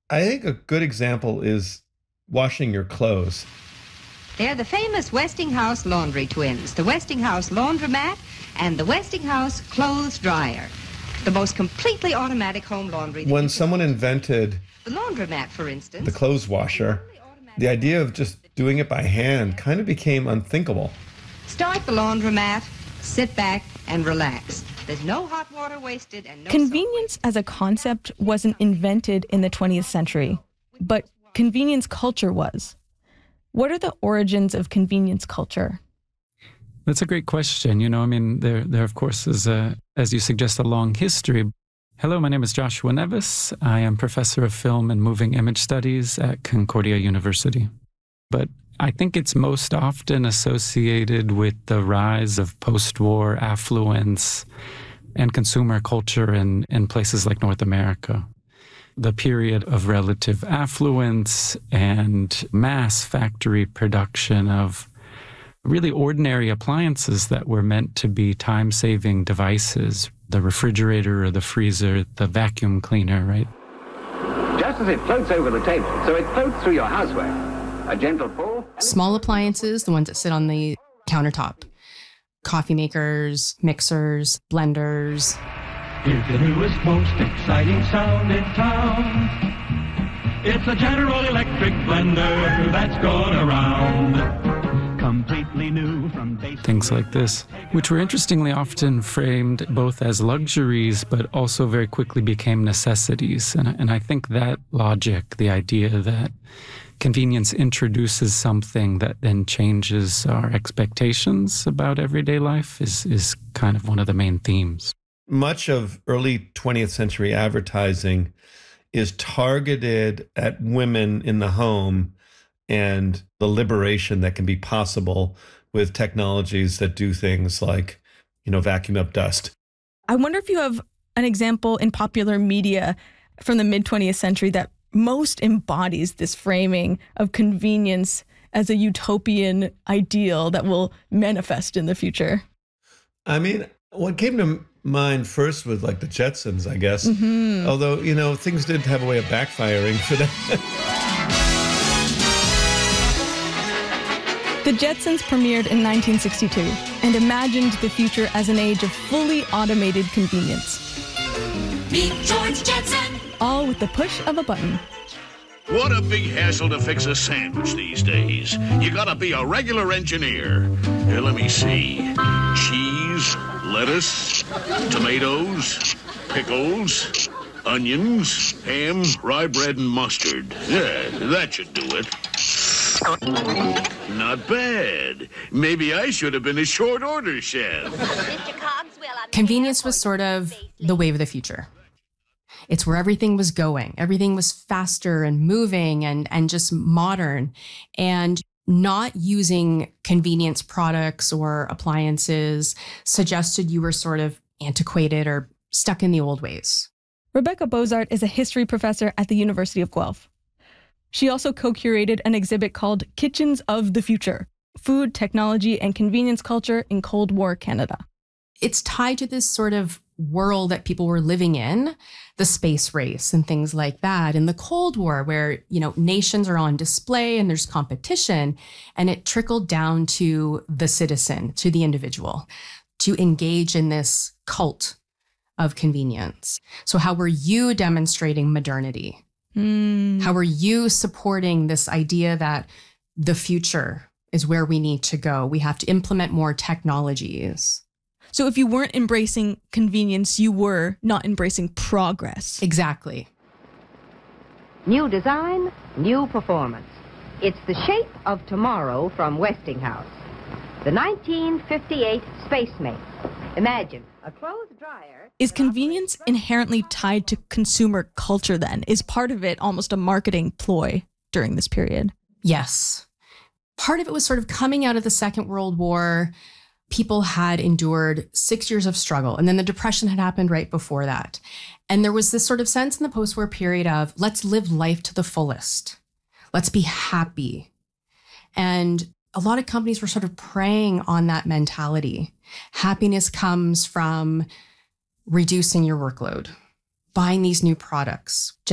I think a good example is washing your clothes. They're the famous Westinghouse laundry twins, the Westinghouse laundromat and the Westinghouse clothes dryer, the most completely automatic home laundry. When someone invented the laundromat, for instance, the clothes washer, the idea of just doing it by hand kind of became unthinkable. Start the laundromat, sit back, and relax. There's no hot water wasted and no convenience as a concept wasn't invented in the 20th century, but convenience culture was. What are the origins of convenience culture? That's a great question. There of course is, as you suggest, a long history. Hello, my name is Joshua Nevis. I am professor of film and moving image studies at Concordia University. But I think it's most often associated with the rise of post-war affluence and consumer culture in places like North America. The period of relative affluence and mass factory production of really ordinary appliances that were meant to be time-saving devices, the refrigerator or the freezer, the vacuum cleaner, right? Just as it floats over the table, so it floats through your houseware. A gentle pull. Small appliances, the ones that sit on the countertop. Coffee makers, mixers, blenders. Here's the newest, most exciting sound in town. It's a General Electric blender that's going around. Completely new from base. Things like this, which were interestingly often framed both as luxuries, but also very quickly became necessities. And I think that logic, the idea that convenience introduces something that then changes our expectations about everyday life is kind of one of the main themes. Much of early 20th century advertising is targeted at women in the home and the liberation that can be possible with technologies that do things like, vacuum up dust. I wonder if you have an example in popular media from the mid-20th century that most embodies this framing of convenience as a utopian ideal that will manifest in the future. What came to mind first was like the Jetsons, I guess. Mm-hmm. Although, things did have a way of backfiring for them. The Jetsons premiered in 1962 and imagined the future as an age of fully automated convenience. Meet George Jetson. All with the push of a button. What a big hassle to fix a sandwich these days. You gotta be a regular engineer. Here, let me see. Cheese, lettuce, tomatoes, pickles, onions, ham, rye bread, and mustard. Yeah, that should do it. Not bad. Maybe I should have been a short order chef. Convenience was sort of the wave of the future. It's where everything was going. Everything was faster and moving and just modern. And not using convenience products or appliances suggested you were sort of antiquated or stuck in the old ways. Rebecca Bozart is a history professor at the University of Guelph. She also co-curated an exhibit called Kitchens of the Future: Food, Technology, and Convenience Culture in Cold War Canada. It's tied to this sort of world that people were living in, the space race and things like that. In the Cold War, where, nations are on display and there's competition, and it trickled down to the citizen, to the individual, to engage in this cult of convenience. So how were you demonstrating modernity? How are you supporting this idea that the future is where we need to go? We have to implement more technologies. So if you weren't embracing convenience, you were not embracing progress. Exactly. New design, new performance. It's the shape of tomorrow from Westinghouse. The 1958 Space Mate. Imagine a clothes dryer. Is convenience inherently tied to consumer culture then? Is part of it almost a marketing ploy during this period? Yes. Part of it was sort of coming out of the Second World War. People had endured 6 years of struggle, and then the Depression had happened right before that. And there was this sort of sense in the post-war period of, let's live life to the fullest. Let's be happy. And a lot of companies were sort of preying on that mentality. Happiness comes from reducing your workload, buying these new products,